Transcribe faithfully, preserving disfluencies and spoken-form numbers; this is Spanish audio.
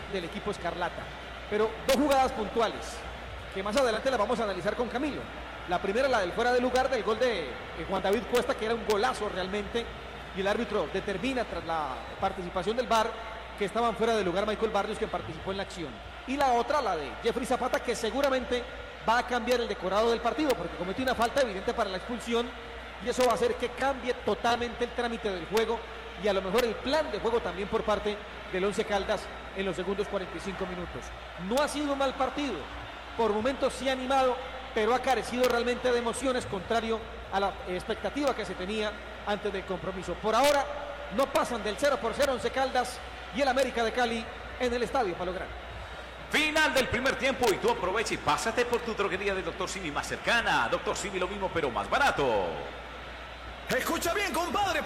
del equipo escarlata. Pero dos jugadas puntuales, que más adelante las vamos a analizar con Camilo. La primera, la del fuera de lugar del gol de Juan David Cuesta, que era un golazo realmente, y el árbitro determina tras la participación del V A R que estaban fuera de lugar Michael Barrios, que participó en la acción. Y la otra, la de Jeffrey Zapata, que seguramente va a cambiar el decorado del partido, porque cometió una falta evidente para la expulsión, y eso va a hacer que cambie totalmente el trámite del juego, y a lo mejor el plan de juego también por parte del Once Caldas en los segundos cuarenta y cinco minutos. No ha sido un mal partido, por momentos sí ha animado, pero ha carecido realmente de emociones, contrario a la expectativa que se tenía antes del compromiso. Por ahora no pasan del cero por cero Once Caldas y el América de Cali en el estadio Palo Grande. Final del primer tiempo y tú aprovecha y pásate por tu droguería del doctor Simi más cercana. doctor Simi, lo mismo pero más barato. Escucha bien, compadre.